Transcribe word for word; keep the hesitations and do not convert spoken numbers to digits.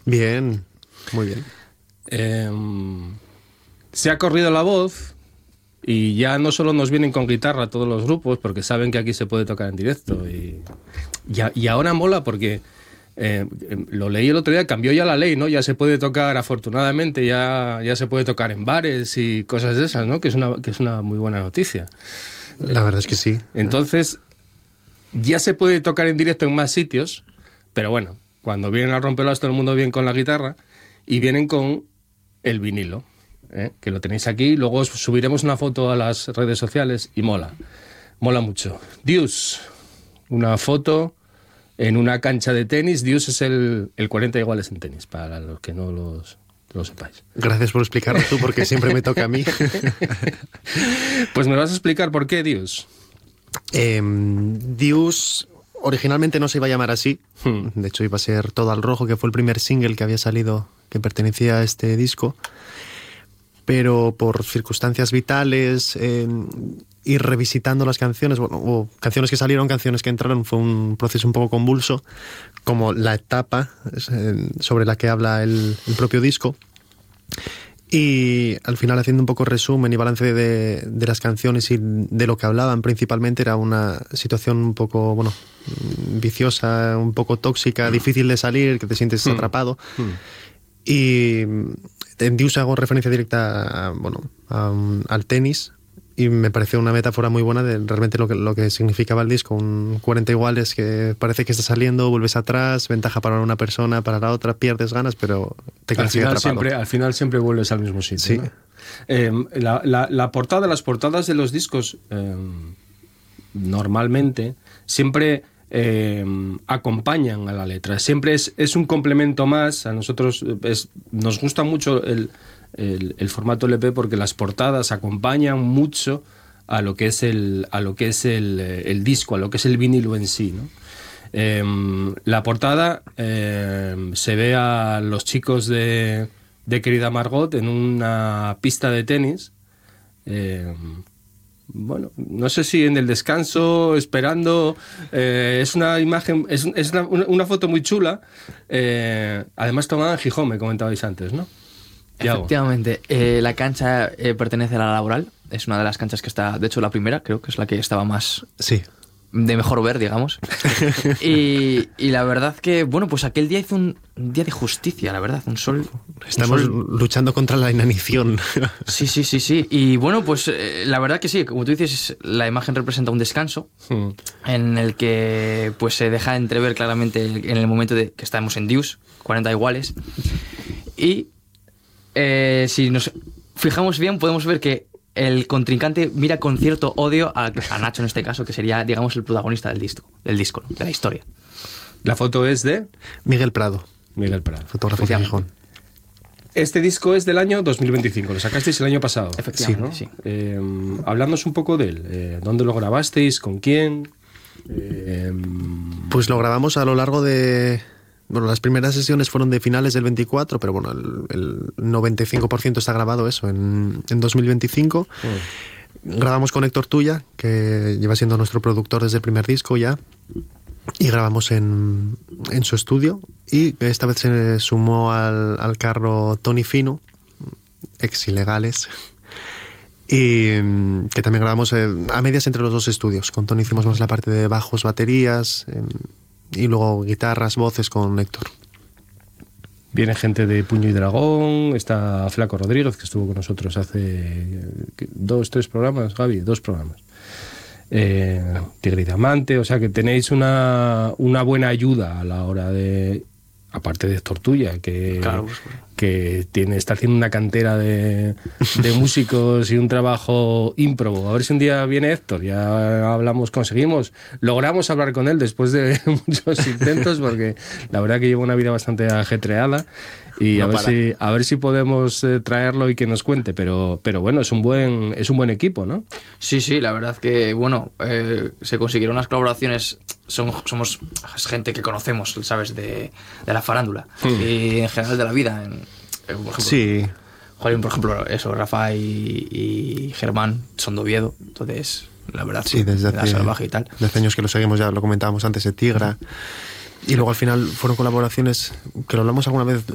Bien, muy bien. Eh, se ha corrido la voz y ya no solo nos vienen con guitarra todos los grupos, porque saben que aquí se puede tocar en directo. Y, y, a, y ahora mola porque, eh, lo leí el otro día, cambió ya la ley, ¿no? Ya se puede tocar, afortunadamente, ya, ya se puede tocar en bares y cosas de esas, ¿no? Que es una, que es una muy buena noticia. La verdad es que sí. Entonces, ya se puede tocar en directo en más sitios, pero bueno, cuando vienen a romperlas todo el mundo viene con la guitarra y vienen con el vinilo, ¿eh? Que lo tenéis aquí. Luego os subiremos una foto a las redes sociales y mola, mola mucho. Dius, una foto en una cancha de tenis. Dius es el, el cuarenta iguales en tenis, para los que no los, lo sepáis. Gracias por explicarlo tú, porque siempre me toca a mí. Pues me vas a explicar por qué Dius. Eh, Dius originalmente no se iba a llamar así. Hmm. De hecho iba a ser Todo al Rojo, que fue el primer single que había salido que pertenecía a este disco. Pero por circunstancias vitales, eh, ir revisitando las canciones, bueno, o canciones que salieron, canciones que entraron, fue un proceso un poco convulso, como la etapa eh, sobre la que habla el, el propio disco. Y al final, haciendo un poco resumen y balance de, de las canciones y de lo que hablaban principalmente, era una situación un poco, bueno, viciosa, un poco tóxica, difícil de salir, que te sientes atrapado. Y en Dius hago referencia directa a, bueno, a, um, al tenis, y me pareció una metáfora muy buena de realmente lo que, lo que significaba el disco. Un cuarenta iguales que parece que está saliendo, vuelves atrás, ventaja para una persona, para la otra, pierdes ganas, pero te quedas atrapado. Siempre, al final siempre vuelves al mismo sitio. Sí. ¿No? Eh, la, la, la portada, las portadas de los discos, eh, normalmente, siempre eh, acompañan a la letra. Siempre es, es un complemento más. A nosotros es, nos gusta mucho el... El, el formato L P porque las portadas acompañan mucho a lo que es el, a lo que es el, el disco, a lo que es el vinilo en sí, ¿no? Eh, la portada eh, se ve a los chicos de, de Querida Margot en una pista de tenis. Eh, bueno, no sé si en el descanso, esperando. Eh, es una imagen, es, es una, una foto muy chula. Eh, además tomada en Gijón, me comentabais antes, ¿no? Efectivamente, eh, la cancha eh, pertenece a la Laboral, es una de las canchas que está, de hecho la primera, creo que es la que estaba más... Sí. De mejor ver, digamos. y, y la verdad que, bueno, pues aquel día hizo un día de justicia, la verdad, un sol... Estamos un sol... luchando contra la inanición. Sí, sí, sí, sí. Y bueno, pues eh, la verdad que sí, como tú dices, la imagen representa un descanso hmm. en el que pues se deja entrever claramente en el momento de que estamos en Dius, cuarenta iguales. Y... Eh, si nos fijamos bien, podemos ver que el contrincante mira con cierto odio a, a Nacho en este caso, que sería, digamos, el protagonista del disco, del disco, ¿no? De la historia. La foto es de Miguel Prado. Miguel Prado. Fotógrafo de Gijón. Este disco es del año dos mil veinticinco, lo sacasteis el año pasado. Efectivamente, sí. ¿no? sí. Eh, hablándonos un poco de él. Eh, ¿Dónde lo grabasteis? ¿Con quién? Eh, pues lo grabamos a lo largo de... Bueno, las primeras sesiones fueron de finales del veinticuatro, pero bueno, el, el noventa y cinco por ciento está grabado eso en, en dos mil veinticinco. Mm. Grabamos con Héctor Tuya, que lleva siendo nuestro productor desde el primer disco ya, y grabamos en, en su estudio. Y esta vez se sumó al, al carro Tony Fino, ex Ilegales, y que también grabamos eh, a medias entre los dos estudios. Con Tony hicimos más la parte de bajos, baterías... Eh, y luego guitarras, voces con Héctor. Viene gente de Puño y Dragón, está Flaco Rodríguez, que estuvo con nosotros hace dos, tres programas, Gaby, dos programas. Eh, Tigre y Diamante, o sea que tenéis una, una buena ayuda a la hora de... Aparte de Héctor Tuya, que, claro, pues, que tiene, está haciendo una cantera de, de músicos y un trabajo ímprobo. A ver si un día viene Héctor, ya hablamos, conseguimos, logramos hablar con él después de muchos intentos, porque la verdad que lleva una vida bastante ajetreada. Y no a ver para. si a ver si podemos eh, traerlo y que nos cuente, pero pero bueno, es un buen es un buen equipo, ¿no? Sí, sí, la verdad que bueno, eh, se consiguieron unas colaboraciones, son, somos gente que conocemos, sabes, de, de la farándula mm. y en general de la vida. En, por ejemplo, sí. Joaquín, por ejemplo, eso, Rafa y, y Germán son de Oviedo, entonces la verdad sí, desde de hace, la salvaje y tal. Desde hace años que lo seguimos, ya lo comentábamos antes, de Tigra. Y luego al final fueron colaboraciones que lo hablamos alguna vez